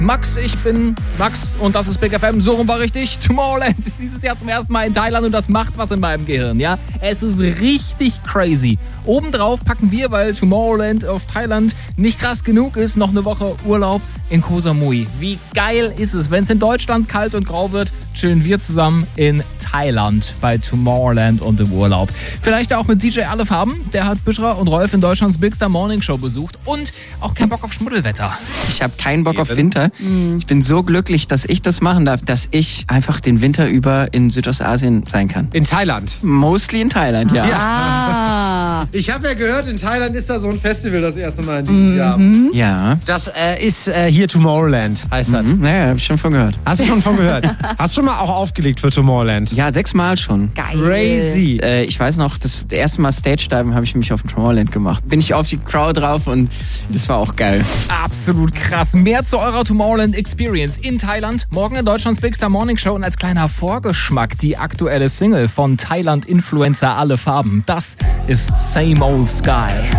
Max, ich bin Max und das ist Big FM, so rum war richtig. Tomorrowland ist dieses Jahr zum ersten Mal in Thailand und das macht was in meinem Gehirn, ja. Es ist richtig crazy. Obendrauf packen wir, weil Tomorrowland auf Thailand nicht krass genug ist, noch eine Woche Urlaub in Koh Samui. Wie geil ist es, wenn es in Deutschland kalt und grau wird, chillen wir zusammen in Thailand bei Tomorrowland und im Urlaub. Vielleicht auch mit DJ Alle Farben, der hat Büschra und Rolf in Deutschlands Big Star Morning Show besucht und auch keinen Bock auf Schmuddelwetter. Ich habe keinen Bock auf Winter. Ich bin so glücklich, dass ich das machen darf, dass ich einfach den Winter über in Südostasien sein kann. In Thailand? Mostly in Thailand, ja. Ah. Ich habe ja gehört, in Thailand ist da so ein Festival das erste Mal in diesem Jahr. Ja. Das ist hier Tomorrowland, heißt das. Naja, hab ich schon von gehört. Hast du schon von gehört? Hast du schon mal auch aufgelegt für Tomorrowland? Ja, 6 Mal schon. Geil. Crazy. Ich weiß noch, das erste Mal Stage-Diven habe ich mich auf dem Tomorrowland gemacht. Bin ich auf die Crowd drauf und das war auch geil. Absolut krass. Mehr zu eurer Tomorrowland Experience in Thailand. Morgen in Deutschlands Big Star Morning Show und als kleiner Vorgeschmack die aktuelle Single von Thailand-Influencer Alle Farben. Das ist Same Old Sky.